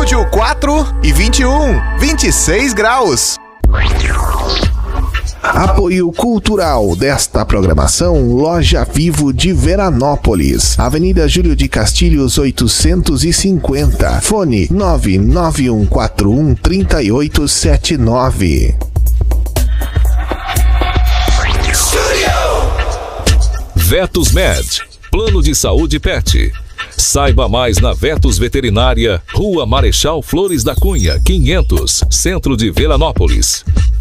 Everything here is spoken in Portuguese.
Estúdio 4 e 21, 26 graus. Apoio cultural desta programação, Loja Vivo de Veranópolis, Avenida Júlio de Castilhos 850, fone 991413879. Vetos Med, Plano de Saúde Pet. Saiba mais na Vetos Veterinária, Rua Marechal Flores da Cunha, 500, Centro de Veranópolis.